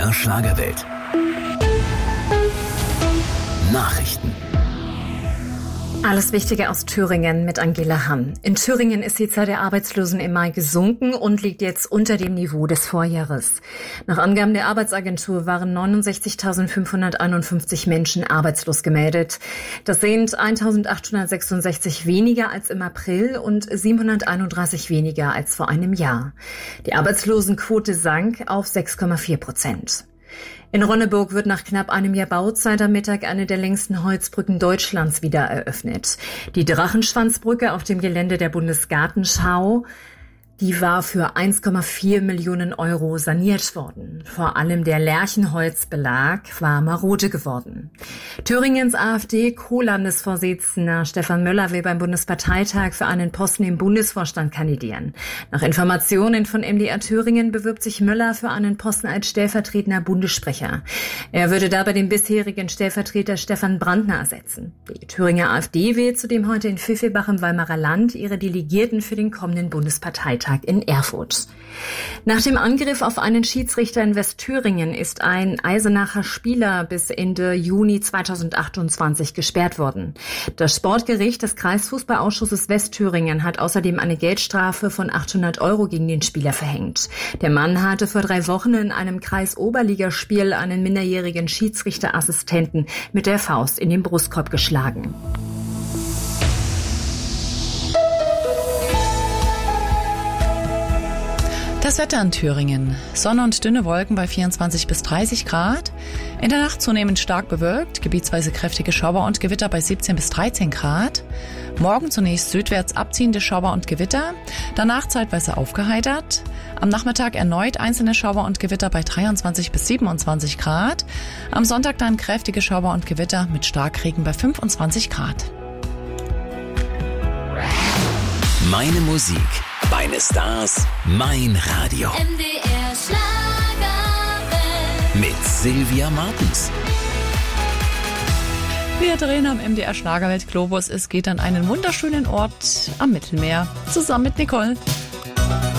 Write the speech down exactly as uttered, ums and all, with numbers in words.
R Schlagerwelt. Nachrichten. Alles Wichtige aus Thüringen mit Angela Hamm. In Thüringen ist die Zahl der Arbeitslosen im Mai gesunken und liegt jetzt unter dem Niveau des Vorjahres. Nach Angaben der Arbeitsagentur waren neunundsechzigtausendfünfhunderteinundfünfzig Menschen arbeitslos gemeldet. Das sind eintausendachthundertsechsundsechzig weniger als im April und siebenhunderteinunddreißig weniger als vor einem Jahr. Die Arbeitslosenquote sank auf sechs Komma vier Prozent. In Ronneburg wird nach knapp einem Jahr Bauzeit am Mittag eine der längsten Holzbrücken Deutschlands wieder eröffnet. Die Drachenschwanzbrücke auf dem Gelände der Bundesgartenschau, die war für eins Komma vier Millionen Euro saniert worden. Vor allem der Lärchenholzbelag war marode geworden. Thüringens AfD-Co-Landesvorsitzender Stefan Möller will beim Bundesparteitag für einen Posten im Bundesvorstand kandidieren. Nach Informationen von M D R Thüringen bewirbt sich Möller für einen Posten als stellvertretender Bundessprecher. Er würde dabei den bisherigen Stellvertreter Stefan Brandner ersetzen. Die Thüringer AfD wählt zudem heute in Pfiffelbach im Weimarer Land ihre Delegierten für den kommenden Bundesparteitag in Erfurt. Nach dem Angriff auf einen Schiedsrichter in Westthüringen ist ein Eisenacher Spieler bis Ende Juni zweitausendachtundzwanzig gesperrt worden. Das Sportgericht des Kreisfußballausschusses Westthüringen hat außerdem eine Geldstrafe von achthundert Euro gegen den Spieler verhängt. Der Mann hatte vor drei Wochen in einem Kreisoberligaspiel einen minderjährigen Schiedsrichterassistenten mit der Faust in den Brustkorb geschlagen. Das Wetter in Thüringen. Sonne und dünne Wolken bei vierundzwanzig bis dreißig Grad. In der Nacht zunehmend stark bewölkt, gebietsweise kräftige Schauer und Gewitter bei siebzehn bis dreizehn Grad. Morgen zunächst südwärts abziehende Schauer und Gewitter, danach zeitweise aufgeheitert. Am Nachmittag erneut einzelne Schauer und Gewitter bei dreiundzwanzig bis siebenundzwanzig Grad. Am Sonntag dann kräftige Schauer und Gewitter mit Starkregen bei fünfundzwanzig Grad. Meine Musik, meine Stars, mein Radio. M D R Schlagerwelt. Mit Sylvia Martens. Wir drehen am M D R Schlagerwelt Globus. Es geht an einen wunderschönen Ort am Mittelmeer. Zusammen mit Nicole.